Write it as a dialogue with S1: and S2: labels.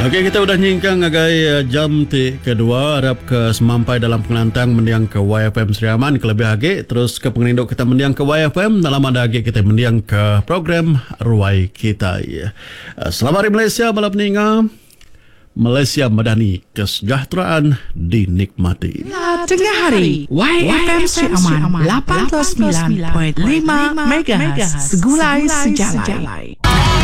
S1: Okey, kita udah nyingkang agai jam kedua harap ke semampai dalam pengelantang mendiang ke YFM Sri Aman ke lebih agi terus ke pengendok kita mendiang ke YFM dalam ada agi kita mendiang ke program Ruai Kita. Selamat hari Malaysia malam ninga. Malaysia Madani kesejahteraan dinikmati.
S2: Tengah hari YFM Sri Aman 89.5 MHz Segulai Sejalai.